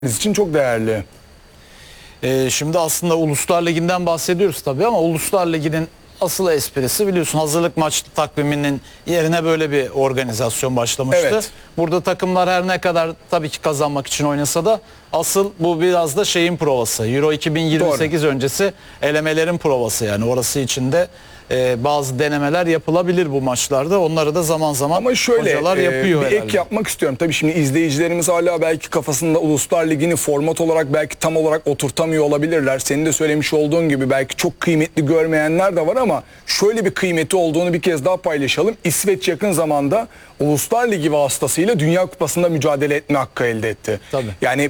için çok değerli. Şimdi aslında Uluslar Ligi'nden bahsediyoruz tabii ama Uluslar Ligi'nin asıl esprisi biliyorsun hazırlık maç takviminin yerine böyle bir organizasyon başlamıştı. Evet. Burada takımlar her ne kadar tabii ki kazanmak için oynasa da asıl bu biraz da şeyin provası. Euro 2028 öncesi elemelerin provası, yani orası için de bazı denemeler yapılabilir bu maçlarda. Onları da zaman zaman Ama şöyle hocalar yapıyor bir herhalde. ek yapmak istiyorum. Tabii şimdi izleyicilerimiz hala belki kafasında Uluslar Ligi'ni format olarak belki tam olarak oturtamıyor olabilirler. Senin de söylemiş olduğun gibi belki çok kıymetli görmeyenler de var ama şöyle bir kıymeti olduğunu bir kez daha paylaşalım. İsveç yakın zamanda Uluslar Ligi vasıtasıyla Dünya Kupası'nda mücadele etme hakkı elde etti. Tabii. Yani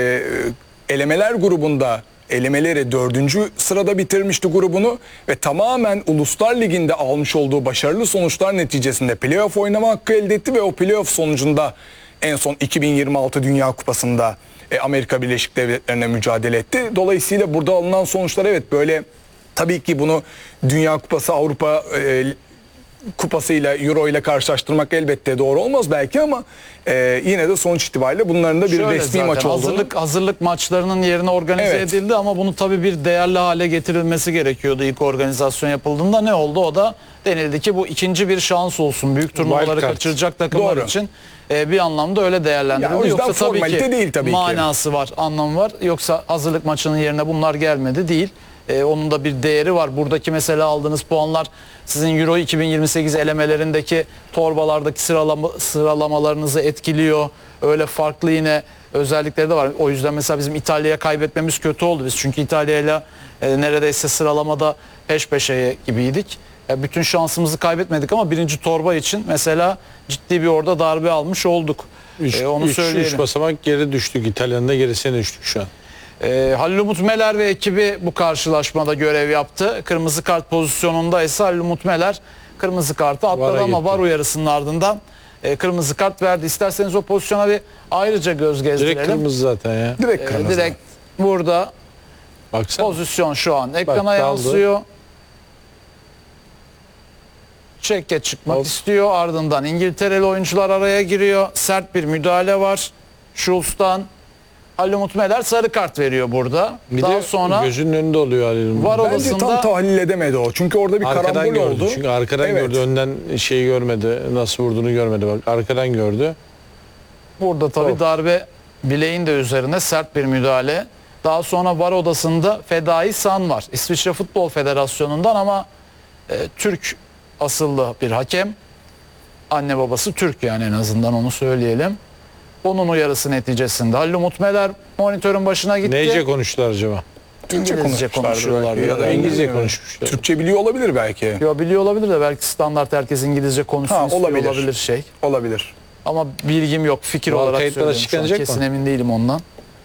elemeler grubunda elemeleri 4. sırada bitirmişti grubunu ve tamamen Uluslar Ligi'nde almış olduğu başarılı sonuçlar neticesinde playoff oynama hakkı elde etti ve o playoff sonucunda en son 2026 Dünya Kupası'nda Amerika Birleşik Devletleri'ne mücadele etti. Dolayısıyla burada alınan sonuçlar evet böyle, tabii ki bunu Dünya Kupası, Avrupa Kupasıyla, Euro ile karşılaştırmak elbette doğru olmaz belki ama yine de sonuç itibariyle bunların da bir Şöyle resmi zaten, maç olduğunu. hazırlık maçlarının yerine organize Evet. edildi ama bunu tabii bir değerli hale getirilmesi gerekiyordu ilk organizasyon yapıldığında. Ne oldu? O da denildi ki bu ikinci bir şans olsun. Büyük turnuvaları Wildcard. kaçıracak takımlar Doğru. için bir anlamda öyle Ya o değerlendirildi. yüzden Yoksa tabii formalite ki değil tabii ki. manası var, anlamı var. Yoksa hazırlık maçının yerine bunlar gelmedi değil. Onun da bir değeri var. Buradaki mesela aldığınız puanlar sizin Euro 2028 elemelerindeki torbalardaki sıralamalarınızı etkiliyor. Öyle farklı yine özellikleri de var. O yüzden mesela bizim İtalya'ya kaybetmemiz kötü oldu. Biz çünkü İtalya'yla neredeyse sıralamada peş peşe gibiydik. Bütün şansımızı kaybetmedik ama birinci torba için mesela ciddi bir orada darbe almış olduk. Onu söyleyelim. 3 basamak geri düştük. İtalya'nın da gerisine düştük şu an. Halil Umut Meler ve ekibi bu karşılaşmada görev yaptı. Kırmızı kart pozisyonunda ise Halil Umut Meler kırmızı kartı atladı VAR'a ama gitti. VAR uyarısının ardından kırmızı kart verdi. İsterseniz o pozisyona bir ayrıca göz gezdirelim. Direkt kırmızı zaten ya. Direkt kırmızı. Direkt burada Baksana. pozisyon şu an ekrana daldı. yansıyor. Çekke çıkmak Hop. istiyor. Ardından İngiltereli oyuncular araya giriyor. Sert bir müdahale var. Schultz'tan. Halil Umut Meler sarı kart veriyor burada. Bir Daha de sonra gözünün önünde oluyor Halil'in. VAR Bence tam odasında tahlil edemedi o. Çünkü orada bir Arkadan karambol gördü. oldu. Çünkü arkadan Evet. gördü. Önden şeyi görmedi. Nasıl vurduğunu görmedi. Bak arkadan gördü. burada tabii Of. darbe bileğin de üzerine sert bir müdahale. Daha sonra VAR odasında Fedai San var. İsviçre Futbol Federasyonu'ndan ama Türk asıllı bir hakem. Anne babası Türk, yani en azından onu söyleyelim. Onun uyarısı neticesinde Halil Umut Meler monitörün başına gitti. Neyce konuştular acaba? İngilizce konuşmuşlardır konuşuyorlar. belki. Ya da İngilizce konuşmuşlar. Türkçe biliyor olabilir belki. Ya biliyor olabilir de belki standart herkes İngilizce konuşsun istiyor olabilir. olabilir şey. Olabilir. Ama bilgim yok, fikir VAR olarak kayıtları söylüyorum şu an. açıklanacak Kesin mı? emin değilim ondan.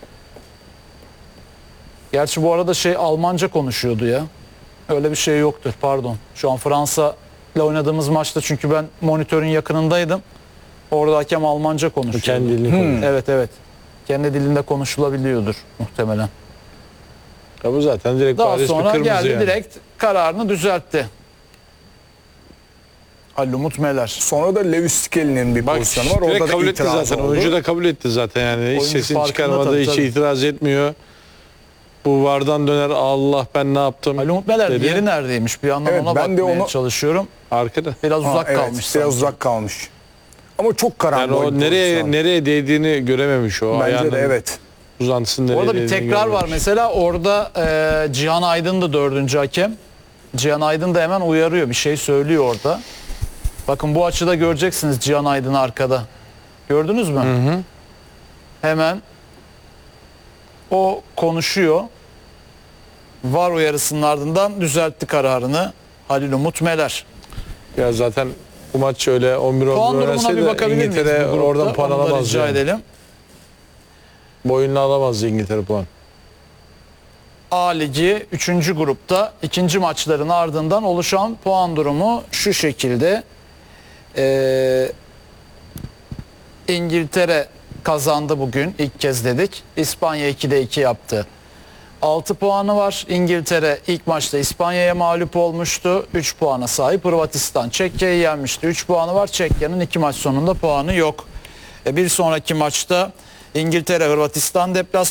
Gerçi bu arada Almanca konuşuyordu ya. Öyle bir şey yoktur, pardon. Şu an Fransa ile oynadığımız maçta, çünkü ben monitörün yakınındaydım. Orada hakem Almanca konuşuyordu. Kendi dilini konuşuyor. Evet. Kendi dilinde konuşulabiliyordur muhtemelen. Ya bu zaten direkt Daha bariz bir sonra kırmızı geldi, yani. direkt kararını düzeltti. Halil Umut Meler. Sonra da Lewis Skelly'nin bir Bak pozisyonu var. direkt Orada da kabul etti itiraz zaten. oldu. Oyuncu da kabul etti zaten yani. Hiç Oyuncu sesini farkında çıkarmadı, tabii, hiç tabii. itiraz etmiyor. Bu VAR'dan döner, Allah ben ne yaptım Halil Umut Meler dedi. yeri neredeymiş? Bir yandan Evet, ona ben de bakmaya onu- çalışıyorum. Arkada. Biraz uzak Evet, kalmış biraz sanki. uzak kalmış. Ama çok Yani karambol. o bir pozisyon. nereye değdiğini görememiş o. Bence Ayağının de evet. uzantısının nereye Orada bir değdiğini tekrar var görememiş. mesela, orada Cihan Aydın da 4. hakem. Cihan Aydın da hemen uyarıyor, bir şey söylüyor orada. Bakın bu açıda göreceksiniz Cihan Aydın'ı arkada. Gördünüz mü? Hemen o konuşuyor. VAR uyarısının ardından düzeltti kararını Halil Umut Meler. Ya zaten bu maç öyle 11-11 Puan durumuna bir oynasaydı bakabilir miyiz? İngiltere bu grupta? oradan puan Onu da alamazdı. rica Yani. edelim. Boyunla alamazdı İngiltere puan. A Ligi 3. grupta ikinci maçların ardından oluşan puan durumu şu şekilde. İngiltere kazandı bugün, ilk kez dedik. İspanya 2'de 2 yaptı. 6 puanı var. İngiltere ilk maçta İspanya'ya mağlup olmuştu. 3 puana sahip. Hırvatistan Çekya'yı yenmişti. 3 puanı var. Çekya'nın 2 maç sonunda puanı yok. Bir sonraki maçta İngiltere, Hırvatistan deplasmanı.